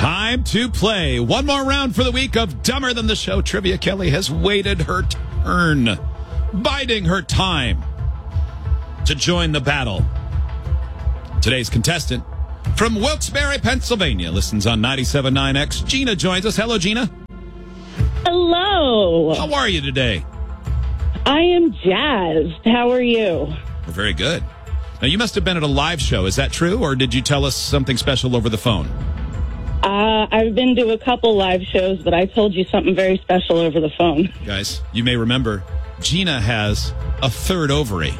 Time to play. One more round for the week of Dumber Than the Show Trivia. Kelly has waited her turn, biding her time to join the battle. Today's contestant from Wilkes-Barre, Pennsylvania, listens on 97.9X. Gina joins us. Hello, Gina. Hello. How are you today? I am jazzed. How are you? We're very good. Now, you must have been at a live show. Is that true, or did you tell us something special over the phone? I've been to a couple live shows, but I told you something very special over the phone. Guys, you may remember, Gina has a third ovary.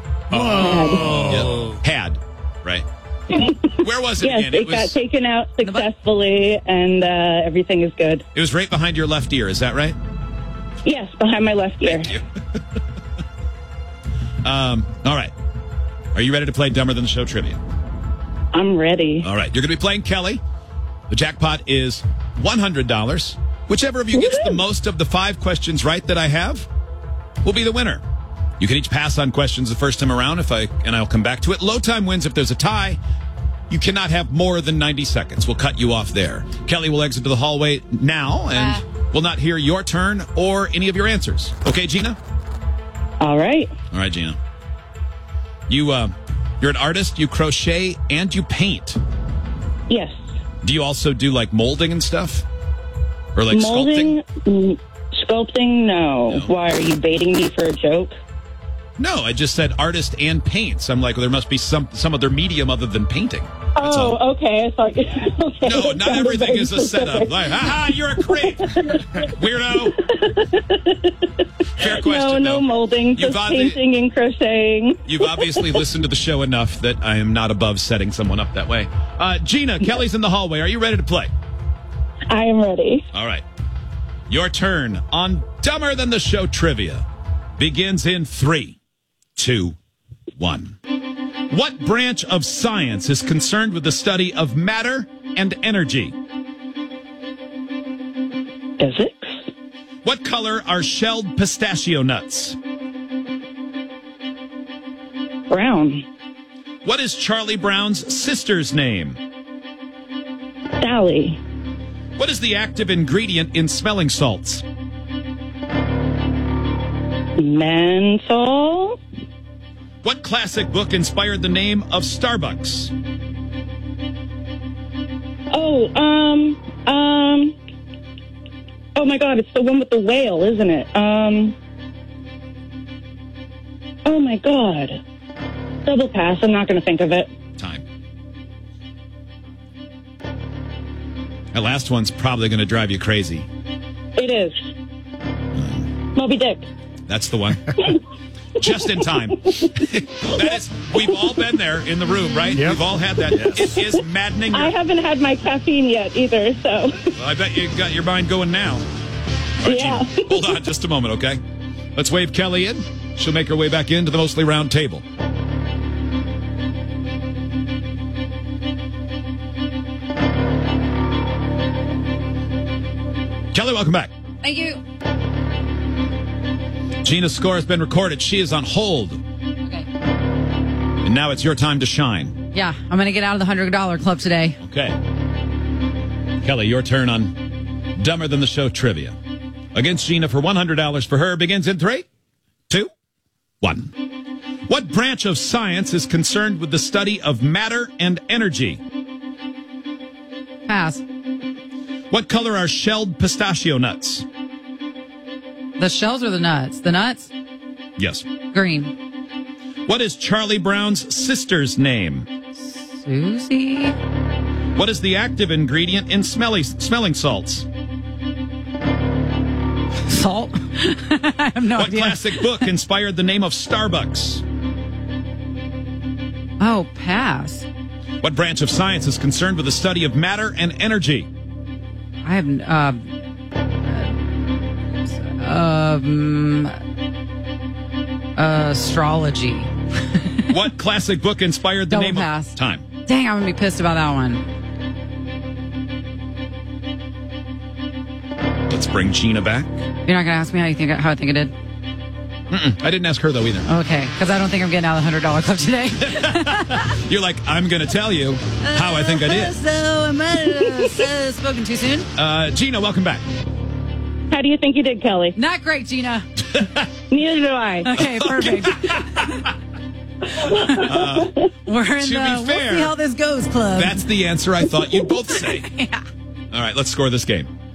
Oh. Yeah. Had, right? Where was it Yes, again? it got taken out successfully, and everything is good. It was right behind your left ear. Is that right? Yes, behind my left ear. Thank you. All right. Are you ready to play Dumber Than the Show Trivia? I'm ready. All right. You're going to be playing Kelly. The jackpot is $100. Whichever of you gets the most of the 5 questions right that I have will be the winner. You can each pass on questions the first time around and I'll come back to it. Low time wins if there's a tie. You cannot have more than 90 seconds. We'll cut you off there. Kelly will exit to the hallway now and will not hear your turn or any of your answers. Okay, Gina? All right. All right, Gina. You're an artist. You crochet and you paint. Yes. Do you also do like molding and stuff? Or like Molding, sculpting? Sculpting, no. Why, are you baiting me for a joke? No, I just said artist and paints. I'm like, well, there must be some other medium other than painting. That's all. Okay. I thought. Okay. No, not everything is a setup. Like, haha, you're a creep, weirdo. Fair question. No molding, just painting and crocheting. You've obviously listened to the show enough that I am not above setting someone up that way. Gina, Kelly's in the hallway. Are you ready to play? I am ready. All right. Your turn on Dumber Than the Show Trivia begins in 3, 2, 1. What branch of science is concerned with the study of matter and energy? Physics. What color are shelled pistachio nuts? Brown. What is Charlie Brown's sister's name? Sally. What is the active ingredient in smelling salts? Menthol. What classic book inspired the name of Starbucks? Oh my God, it's the one with the whale, isn't it? Oh my God. Double pass, I'm not going to think of it. Time. That last one's probably going to drive you crazy. It is. Moby Dick. That's the one. Just in time. We've all been there in the room, right? Yep. We've all had that. Yes. It is maddening. I haven't had my caffeine yet either, so. Well, I bet you got your mind going now. All right, Yeah. Gina, hold on just a moment, okay? Let's wave Kelly in. She'll make her way back into the mostly round table. Kelly, welcome back. Thank you. Gina's score has been recorded. She is on hold. Okay. And now it's your time to shine. Yeah, I'm going to get out of the $100 club today. Okay. Kelly, your turn on Dumber Than the Show Trivia. Against Gina for $100 for her begins in 3, 2, 1. What branch of science is concerned with the study of matter and energy? Pass. What color are shelled pistachio nuts? The shells or the nuts? The nuts? Yes. Green. What is Charlie Brown's sister's name? Susie? What is the active ingredient in smelling salts? Salt? I have no What idea. classic book inspired the name of Starbucks? Oh, pass. What branch of science is concerned with the study of matter and energy? I have, astrology. What classic book inspired the Double name pass. of time? Dang, I'm going to be pissed about that one. Let's bring Gina back. You're not going to ask me how I think it did? I didn't ask her, though, either. Okay, because I don't think I'm getting out of the $100 club today. You're like, I'm going to tell you how I think I did. So am I spoken too soon? Gina, welcome back. How do you think you did, Kelly? Not great, Gina. Neither do I. Okay, perfect. We're in to the be fair, we'll see how this goes club. That's the answer I thought you'd both say. Yeah. All right, let's score this game.